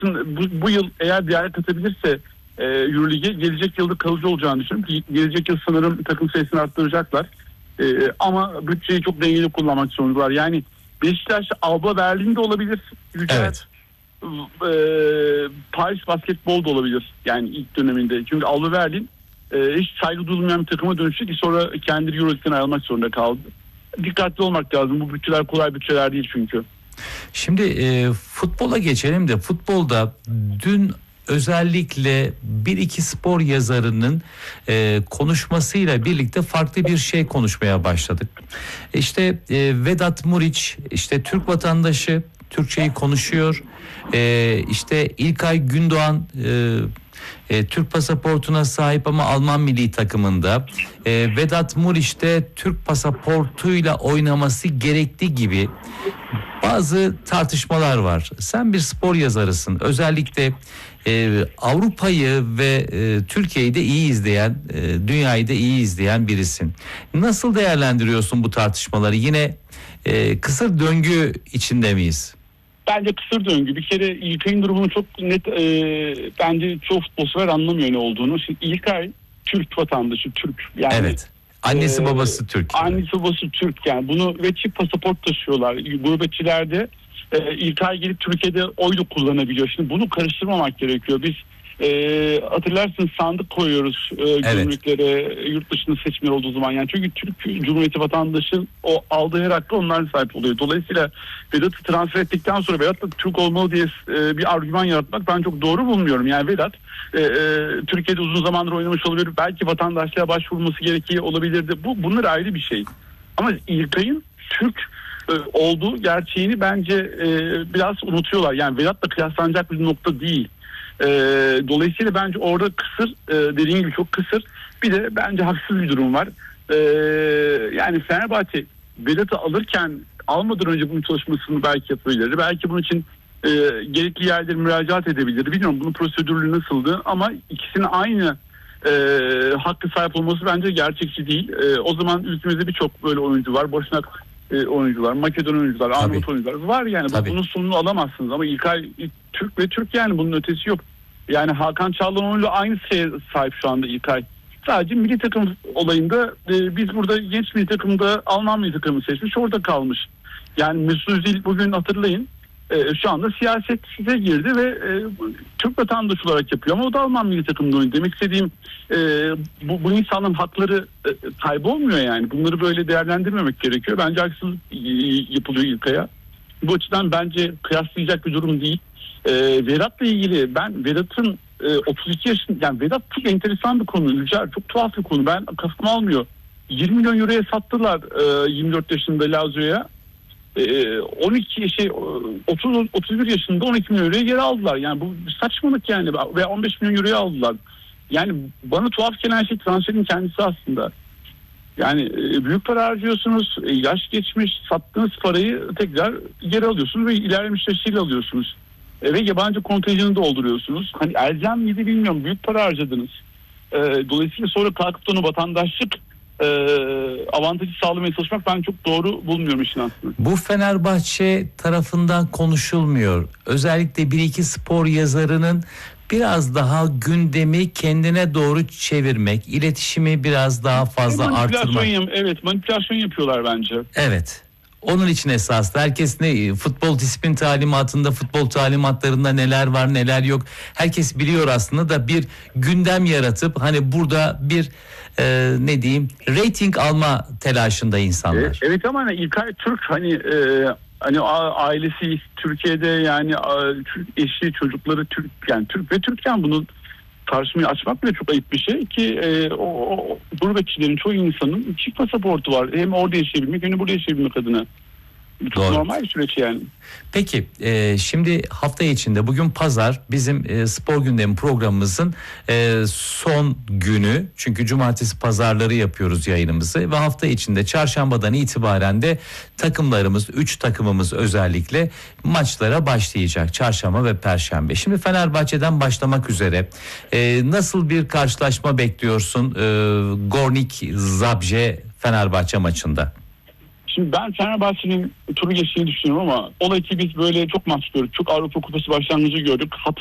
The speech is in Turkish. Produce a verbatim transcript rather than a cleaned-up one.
bu, bu yıl eğer bir yer katabilirse e, Euroleague'e gelecek yılda kalıcı olacağını düşünüyorum. Gelecek yıl sanırım takım sayısını arttıracaklar. E, ama bütçeyi çok dengeli kullanmak zorundalar. Yani Beşiktaş Alba Berlin'de olabilir. Yücel, Evet. E, Paris Basketbol da olabilir. Yani ilk döneminde. Çünkü Alba Berlin e, hiç saygı duyulmayan bir takıma dönüştü ki sonra kendi Euroleague'den ayrılmak zorunda kaldı. Dikkatli olmak lazım. Bu bütçeler kolay bütçeler değil çünkü. Şimdi e, futbola geçelim de futbolda dün özellikle bir iki spor yazarının e, konuşmasıyla birlikte farklı bir şey konuşmaya başladık. İşte e, Vedat Muriç, işte Türk vatandaşı, Türkçeyi konuşuyor. E, işte İlkay Gündoğan e, e, Türk pasaportuna sahip ama Alman milli takımında. E, Vedat Muriç de Türk pasaportuyla oynaması gerektiği gibi bazı tartışmalar var. Sen bir spor yazarısın. Özellikle e, Avrupa'yı ve e, Türkiye'yi de iyi izleyen, e, dünyayı da iyi izleyen birisin. Nasıl değerlendiriyorsun bu tartışmaları? Yine e, kısır döngü içinde miyiz? Bence kısır döngü. Bir kere İlkay'ın durumunu çok net e, bence çoğu futbolcular anlamıyor ne olduğunu. Şimdi İlkay Türk vatandaşı, Türk. Yani, evet. Annesi e, babası Türk. Annesi babası Türk yani. Bunu ve çift pasaport taşıyorlar. Gurbetçilerde e, İlkay gelip Türkiye'de oy da kullanabiliyor. Şimdi bunu karıştırmamak gerekiyor. Biz e, hatırlarsınız sandık koyuyoruz e, Evet. gümrüklere yurt dışında seçimler olduğu zaman. Yani çünkü Türk Cumhuriyeti vatandaşı o aldığı her hakkı onlar sahip oluyor. Dolayısıyla Vedat'ı transfer ettikten sonra Vedat da Türk olmalı diye e, bir argüman yaratmak ben çok doğru bulmuyorum. Yani Vedat e, e, Türkiye'de uzun zamandır oynamış olabilir. Belki vatandaşlığa başvurması gerekiyor olabilirdi. Bu bunlar ayrı bir şey. Ama İlkay'ın Türk e, olduğu gerçeğini bence e, biraz unutuyorlar. Yani Vedat'la kıyaslanacak bir nokta değil. E, dolayısıyla bence orada kısır, e, dediğin gibi çok kısır. Bir de bence haksız bir durum var. E, yani Fenerbahçe Vedat'ı alırken almadan önce bunun çalışmasını belki yapabilirdi. Belki bunun için e, gerekli yerlere müracaat edebilirdi. Bilmiyorum bunun prosedürü nasıldı ama ikisinin aynı e, hakkı sahip olması bence gerçekçi değil. E, o zaman ülkemizde birçok böyle oyuncu var. Boşnak e, oyuncular, Makedon oyuncular, Arnavut oyuncular var yani. Tabii. Bunun sonunu alamazsınız ama İlkay Türk ve Türk yani bunun ötesi yok. Yani Hakan Çalhanoğlu'yla aynı şeye sahip şu anda İlkay. Sadece milli takım olayında e, biz burada genç milli takımda Alman milli takımı seçmiş orada kalmış. Yani Mesut Özil bugün hatırlayın e, şu anda siyasete girdi ve e, Türk vatandaşı olarak yapıyor ama o da Alman milli takımında oynuyor. Demek istediğim e, bu, bu insanların hakları e, kaybolmuyor yani. Bunları böyle değerlendirmemek gerekiyor. Bence haksızlık e, yapılıyor İlkay'a. Bu açıdan bence kıyaslayacak bir durum değil. E, Vedat'la ilgili ben Vedat'ın e, otuz iki yaşında yani Vedat çok enteresan bir konu. Yücel, çok tuhaf bir konu. Ben kafam almıyor. yirmi milyon euroya sattılar e, yirmi dört yaşında Lazio'ya. E, on iki şey otuz otuz bir yaşında on iki milyon euroya geri aldılar. Yani bu saçmalık yani ve on beş milyon euroya aldılar. Yani bana tuhaf gelen şey transferin kendisi aslında. Yani e, büyük para harcıyorsunuz, e, yaş geçmiş, sattığınız parayı tekrar geri alıyorsunuz ve ilerlemiş yaşıyla alıyorsunuz. E, ve yabancı kontenjanı dolduruyorsunuz. Hani elzem miydi bilmiyorum, büyük para harcadınız. E, dolayısıyla sonra kalkıp onu vatandaşlık e, avantajı sağlamaya çalışmak ben çok doğru bulmuyorum işin aslında. Bu Fenerbahçe tarafından konuşulmuyor. Özellikle bir iki spor yazarının biraz daha gündemi kendine doğru çevirmek, iletişimi biraz daha fazla manipülasyon artırmak. Yap- evet, manipülasyon yapıyorlar bence. Evet. Onun için esaslı. Herkes ne futbol disiplin talimatında, futbol talimatlarında neler var neler yok. Herkes biliyor aslında da bir gündem yaratıp hani burada bir e, ne diyeyim reyting alma telaşında insanlar. Evet, evet ama hani İlkay Türk hani e, hani ailesi Türkiye'de yani eşi çocukları Türk yani Türk ve Türk'ken bunu tartışmayı açmak bile çok ayıp bir şey ki e, o, o gurbetçilerin çoğu insanın çift pasaportu var. Hem orada yaşayabilmek hem de burada yaşayabilmek adına. Çok Doğru. normal bir süreç yani. Peki e, şimdi hafta içinde bugün pazar bizim e, spor gündemi programımızın e, son günü. Çünkü cumartesi pazarları yapıyoruz yayınımızı ve hafta içinde çarşambadan itibaren de takımlarımız üç takımımız özellikle maçlara başlayacak çarşamba ve perşembe. Şimdi Fenerbahçe'den başlamak üzere e, nasıl bir karşılaşma bekliyorsun e, Gornik Zabrze Fenerbahçe maçında? Şimdi ben Fenerbahçe'nin turu geçtiğini düşünüyorum ama ola ki biz böyle çok maç gördük. Çok Avrupa Kupası başlangıcı gördük. Hat